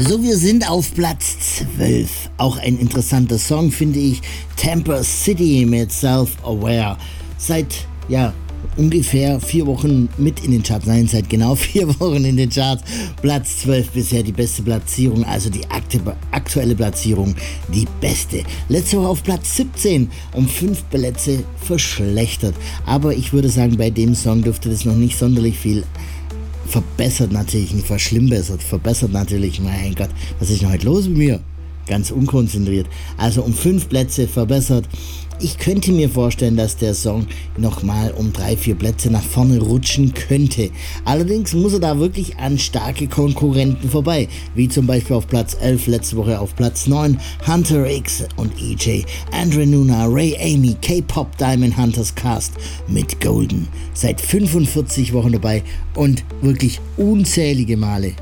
So, wir sind auf Platz 12. Auch ein interessanter Song, finde ich. Temper City mit Self-Aware. Seit, ungefähr 4 Wochen mit in den Charts. Nein, seit genau 4 Wochen in den Charts. Platz 12 bisher die beste Platzierung, also die aktuelle Platzierung die beste. Letzte Woche auf Platz 17, um 5 Plätze verschlechtert. Aber ich würde sagen, bei dem Song dürfte das noch nicht sonderlich viel verbessert natürlich, nicht verschlimmbessert, verbessert natürlich, mein Gott, was ist denn heute los mit mir? Ganz unkonzentriert. Also um 5 Plätze verbessert. Ich könnte mir vorstellen, dass der Song nochmal um 3-4 Plätze nach vorne rutschen könnte. Allerdings muss er da wirklich an starke Konkurrenten vorbei, wie zum Beispiel auf Platz 11, letzte Woche auf Platz 9, Hunter X und EJ, Andre Nuna, Ray Amy, K-Pop Diamond Hunters Cast mit Golden. Seit 45 Wochen dabei und wirklich unzählige Male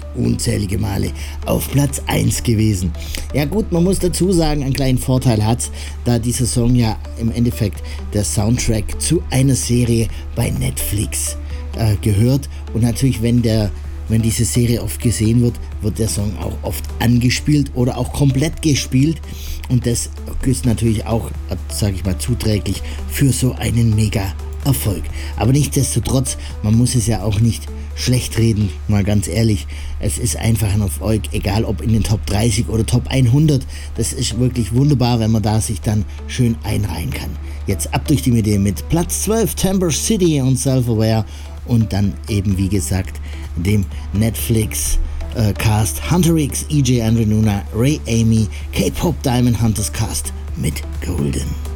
auf Platz 1 gewesen. Ja gut, man muss dazu sagen, einen kleinen Vorteil hat's, da dieser Song ja im Endeffekt der Soundtrack zu einer Serie bei Netflix gehört. Und natürlich, wenn diese Serie oft gesehen wird, wird der Song auch oft angespielt oder auch komplett gespielt. Und das ist natürlich auch, sage ich mal, zuträglich für so einen Mega-Erfolg. Aber nichtsdestotrotz, man muss es ja auch nicht schlecht reden, mal ganz ehrlich. Es ist einfach ein Erfolg, egal ob in den Top 30 oder Top 100. Das ist wirklich wunderbar, wenn man da sich dann schön einreihen kann. Jetzt ab durch die Mitte mit Platz 12, Temper City und Self-Aware und dann eben, wie gesagt, dem Netflix Cast Hunter X, EJ, Andre Nuna, Ray Amy, K-Pop Diamond Hunters Cast mit Golden.